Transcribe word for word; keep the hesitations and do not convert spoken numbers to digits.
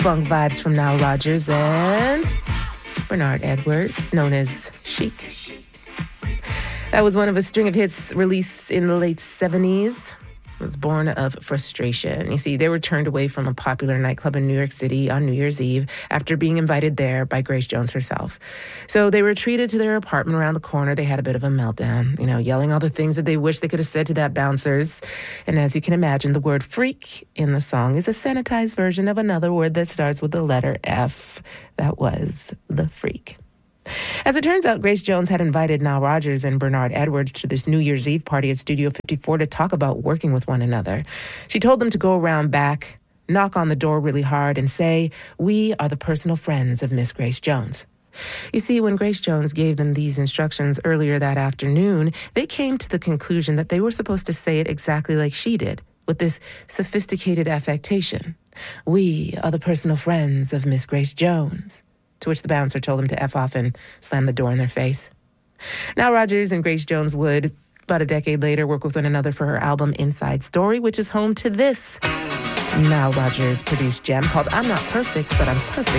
funk vibes from Nile Rodgers and Bernard Edwards, known as Chic. That was one of a string of hits released in the late seventies. It was born of frustration. You see, they were turned away from a popular nightclub in New York City on New Year's Eve after being invited there by Grace Jones herself. So they were treated to their apartment around the corner. They had a bit of a meltdown, you know, yelling all the things that they wish they could have said to that bouncers. And as you can imagine, the word freak in the song is a sanitized version of another word that starts with the letter F. That was the freak. As it turns out, Grace Jones had invited Nile Rodgers and Bernard Edwards to this New Year's Eve party at Studio fifty-four to talk about working with one another. She told them to go around back, knock on the door really hard, and say, "We are the personal friends of Miss Grace Jones." You see, when Grace Jones gave them these instructions earlier that afternoon, they came to the conclusion that they were supposed to say it exactly like she did, with this sophisticated affectation. "We are the personal friends of Miss Grace Jones." To which the bouncer told them to F off and slam the door in their face. Nile Rodgers and Grace Jones would, about a decade later, work with one another for her album Inside Story, which is home to this Nile Rodgers produced gem called I'm Not Perfect, But I'm Perfect